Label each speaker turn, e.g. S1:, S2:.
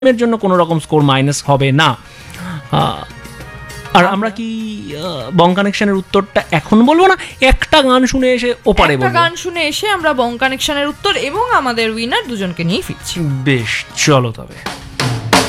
S1: এর জন্য কোনো রকম স্কোর মাইনাস হবে না। আর আমরা কি বং কানেকশনের উত্তরটা এখন বলবো না একটা গান শুনে এসে ওপারে বলবো?
S2: একটা গান শুনে এসে আমরা বং কানেকশনের উত্তর এবং আমাদের উইনার দুজনকে নিয়ে ফিরছি।
S1: বেশ, চলো তবে।